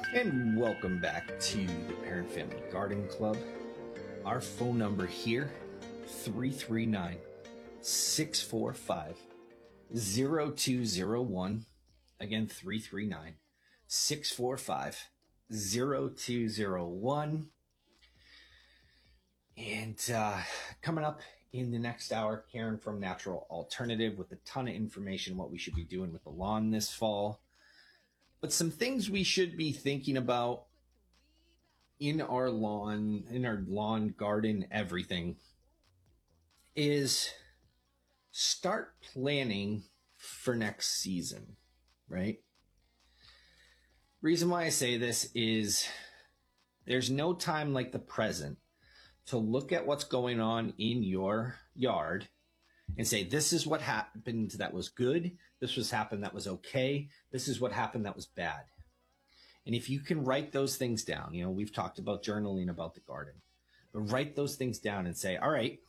And welcome back to the Parent Family Garden Club. Our phone number here, 339-645-0201. Again, 339-645-0201. And coming up in the next hour, Karen from Natural Alternative with a ton of information what we should be doing with the lawn this fall. But some things we should be thinking about in our lawn, garden, everything, is start planning for next season, right? Reason why I say this is there's no time like the present to look at what's going on in your yard and say, this is what happened that was good. This was happened that was okay. This is what happened that was bad. And if you can write those things down, we've talked about journaling about the garden, but write those things down and say, all right,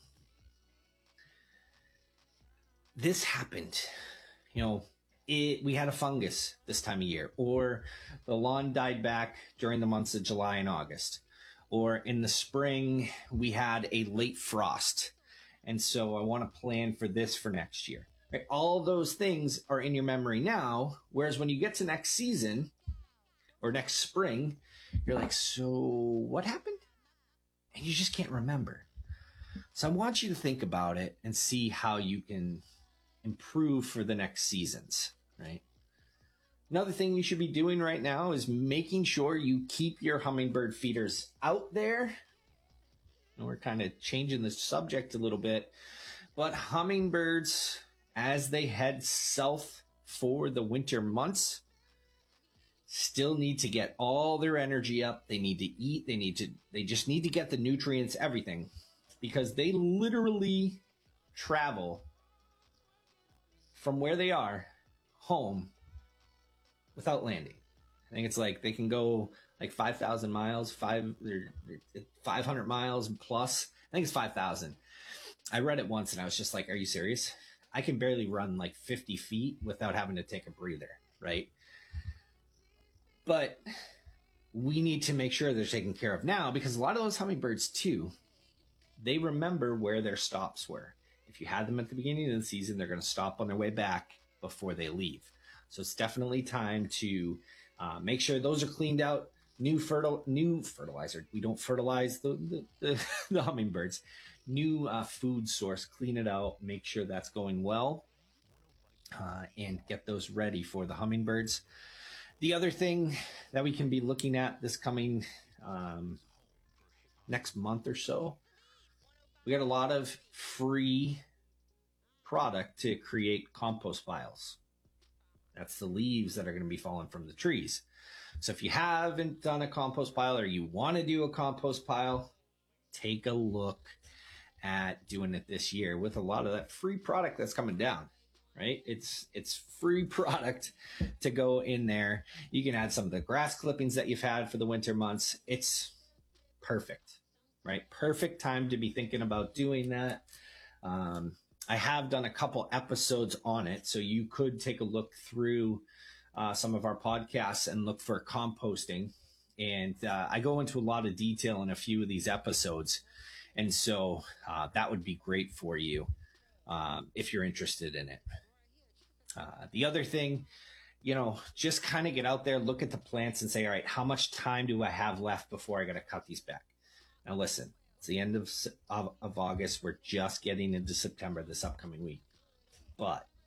this happened. We had a fungus this time of year, or the lawn died back during the months of July and August, or in the spring, we had a late frost. And so I want to plan for this for next year. Right? All those things are in your memory now. Whereas when you get to next season or next spring, you're like, so what happened? And you just can't remember. So I want you to think about it and see how you can improve for the next seasons, right? Another thing you should be doing right now is making sure you keep your hummingbird feeders out there. And we're kind of changing the subject a little bit, but hummingbirds, as they head south for the winter months, still need to get all their energy up. They need to eat. They just need to get the nutrients, everything, because they literally travel from where they are home without landing. I think it's like they can go like 5,000 miles, 500 miles plus. I think it's 5,000. I read it once and I was just like, are you serious? I can barely run like 50 feet without having to take a breather, right? But we need to make sure they're taken care of now, because a lot of those hummingbirds too, they remember where their stops were. If you had them at the beginning of the season, they're going to stop on their way back before they leave. So it's definitely time to make sure those are cleaned out. New fertilizer. We don't fertilize the hummingbirds. New food source. Clean it out. Make sure that's going well, and get those ready for the hummingbirds. The other thing that we can be looking at this coming next month or so, we got a lot of free product to create compost piles. That's the leaves that are going to be falling from the trees. So if you haven't done a compost pile or you want to do a compost pile, take a look at doing it this year with a lot of that free product that's coming down, right? It's free product to go in there. You can add some of the grass clippings that you've had for the winter months. It's perfect, right? Perfect time to be thinking about doing that. I have done a couple episodes on it, so you could take a look through some of our podcasts and look for composting. And I go into a lot of detail in a few of these episodes. And so that would be great for you if you're interested in it. The other thing, just kind of get out there, look at the plants and say, all right, how much time do I have left before I got to cut these back? Now, listen, it's the end of August. We're just getting into September this upcoming week. But